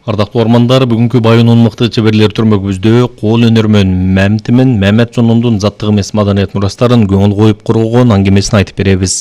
Ардактуу ормандар, бүгүнкү Байонун мыкты чеберлер түрмөгүбүздө кол өнөрмөн Мамтимин Мамет Сонундун заттык эмес маданият мурастарын көңүл коюп курулган аңгемесин айтып беребиз.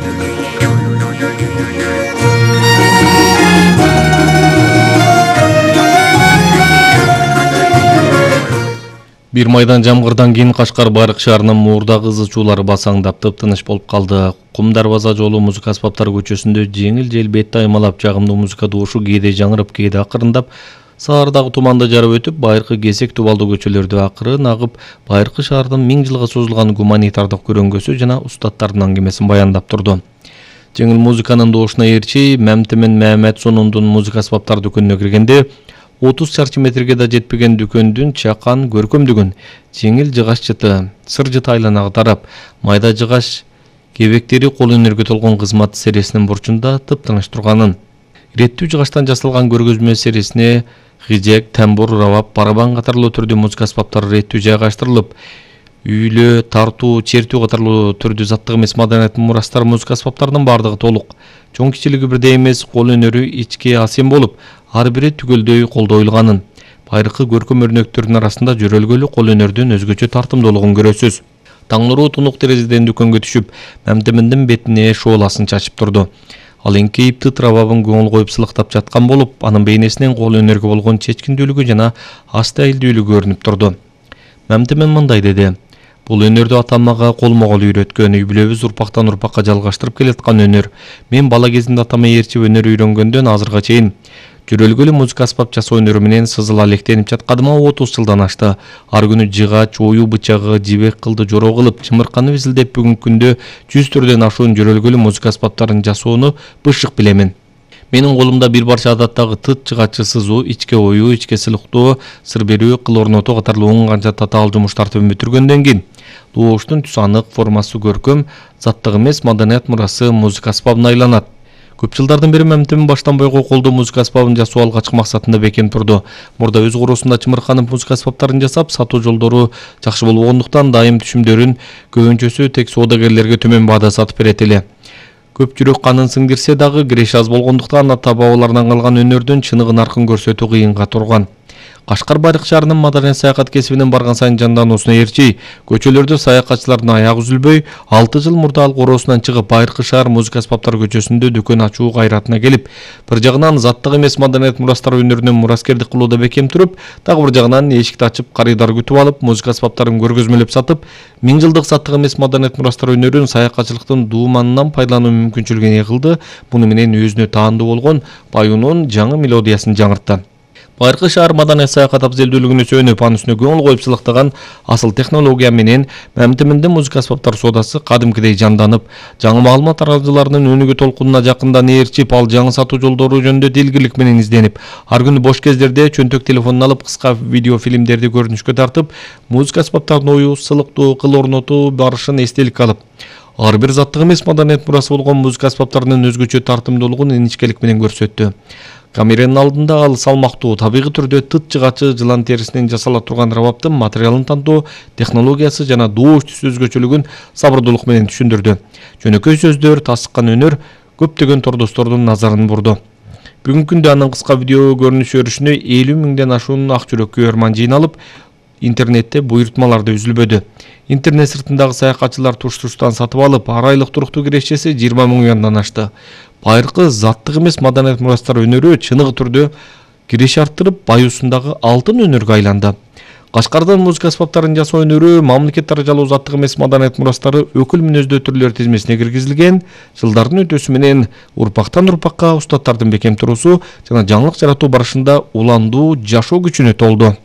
Бир майдан жамгырдан кийин Кашкар Байрак шаарынын муурдагы ызы чуулары басаңдап тыптыныч болуп калды. Кум Дарбаза жолу музыка аспаптары көчөсүндө жеңил жел бетти аймалап жагымдуу музыка дуушу кээде жаңырып, кээде акырындап, саардагы туманды жарып өтүп, байыркы Кесек Тубалдуу көчөлөрдө акырын агып, байыркы шаардын 1000 жылга созулган гуманитардык көрөнгөсү жана устаттардын аңгемесин баяндап турду. Жеңил музыканын доошуна ээрчи Мамтимин Мамет Сонундун музыка аспаптар дүкөнүнө киргенде 30 чарчы метрге да жетпеген дүкөндүн чакан көркөмдүгүн, жеңил жыгаш жыты, сыр жыты айланага тарап, майда жыгаш кебектери кол өнөргө толгон кызмат сересинин бурчунда тыптыныч турганын, иреттүү жыгаштан жасалган көргөзмө сересине гижек, тамбур, рабап, барабан катарлуу түрдүү музыка аспаптары реттүү жайгаштырылып, үйлө, тартуу, чертүү катарлуу түрдүү заттык эмес маданият мурастар музыка аспаптарынын бардыгы толук. Чоң кичилиги бирдей эмес, кол өнөрү ички асем болуп, ар бири түгөлдөй колдоюлганын. Байыркы көркөм өрнөктөрдүн арасында жөрөлгөлүү кол өнөрдүн өзгөчө тартымдуулугун көрөсүз. Таң нуру тунук терезеден дүкөнгө түшүп, Мамтиминдин бетине шооласын чачып турду. Ал эңкейип тыт рабабын көңүл коюп сылыктап жаткан болуп, анын бейнесинен кол өнөргө болгон чечкиндүүлүгү жана астайылдүүлүгү көрүнүп турду. Мамтимин мындай деди: "Бул өнөрдү атамага колмо-кол үйрөткөн, үй бүлөбүз урпактан урпакка жалгаштырып келаткан өнөр. Мен бала кезинде атама ээрчип өнөр үйрөнгөндөн азырга чейин жөрөлгөлүү музыка аспап жасоо өнөрү менен сызыла электенип жатканыма 30 жылдан ашты. Ар күнү жыгач, оюу бычагы, жибек кылды жороо кылып, чымырканы визилдеп бүгүнкү күндө 100 түрдөн ашуун жөрөлгөлүү музыка аспаптарын жасоону бышык билемин. Менин колумда бир барча адаттагы тыт, жыгачы сызуу, ичке оюу, ичке сылыктоо, сыр берүү, кыл орнотуу катарлуу 10 канча татаал жумуштарды бүтүргөндөн кийин дооштун түсү анык, формасы көркөм, заттык эмес маданият мурасы музыка аспабына айланат. Көп жылдардан бери Мамтимин баштан бойго колдоо музыка аспабын жасоо алгачкы максатында бекем турду. Мурда өз короосунда чымырканып музыка аспаптарын жасап, сатуу жолдору жакшы болбогондуктан дайым түшүмдөрүн көбүнчөсү тек соодагерлерге төмөн баада сатып берет эле. Көп жүрөк канын сиңдирсе дагы киреше аз болгондуктан ата бабаларынан калган өнөрдүн чыныгы наркын көрсөтүү кыйынга турган. Кашкар Байрак шаарынын маданият саякат кесибинин барган сайын жандануусуна ээрчи, көчөлөрдө саякатчылардын аягы үзүлбөй, 6 жыл мурда ал короосунан чыгып байыркы шаар музыка аспаптар көчөсүндө дүкөн ачуу кайратына келип, бир жагынан заттык эмес маданият мурастар өнөрүнөн мураскердик кылууда бекем туруп, дагы бир жагынан эшикти ачып карыйдар күтүп алып, музыка аспаптарын көргөзмөлөп сатып, 1000 жылдык заттык эмес маданият мурастар өнөрүн саякатчылыктын дууманынан пайдалануу мүмкүнчүлүгүн ээ кылды. Муну менен өзүнө таандуу болгон Байонун жаңы мелодиясын жаңыртты. Байыркы шаар маданият саякат абзелдүүлүгүнө сүйөнүп, анын үстүнө көңүл коюп сылыктаган асыл технология менен Мамтиминдин музыка аспаптар соодасы кадимкидей жанданып, жаңы маалымат тараачыларынын өнүгүү толкунуна жакындан ээрчип, ал жаңы сатуу жолдору жөнүндө дилгирлик менен изденип, ар күнү бош кездерде чөнтөк телефонун алып, кыска видео фильмдерди көрүнүшкө тартып, музыка аспаптарын оюу, сылыктоо, кыл орнотуу барышын эстеликке алып, ар бир заттык эмес маданият мурасы болгон музыка аспаптарынын өзгөчө тартымдуулугун иничкелик менен көрсөттү. Камеранын алдында ал салмактуу, табигый түрдө тыт, жыгачы, жылан терисинен жасала турган рабаптын материалын тандоо, технологиясы жана доош түсү өзгөчөлүгүн сабырдуулук менен түшүндүрдү. Жөнөкөй сөздөр, тасыккан өнөр көптөгөн торлдостордун назарын бурду. Бүгүнкү күндө анын кыска видео көрүнүш өрүшүнө 50 миңден ашуун ак жүрөк көрөрман жыйналып, интернетте буйртмалар да үзүлбөдү. Интернет сыртындагы саякатчылар туш-туштан сатып алып, ар айлык туруктуу кирешеси 20 миң юандан ашты. Байыркы заттык эмес маданият мурастар өнөрү чыныгы түрдө киреше арттырып, баюусундагы алтын өнөргө айланды. Кашкардын музыка аспаптарын жасоо өнөрү мамлекет даражалуу заттык эмес маданият мурастары өкүл мүнөздүү түрлөр тизмесине киргизилген. Жылдардын өтөсү менен урпактан урпакка устаттардын бекем туруусу жана жаңылык жаратуу барышында уландуу жашоо күчүнө толду.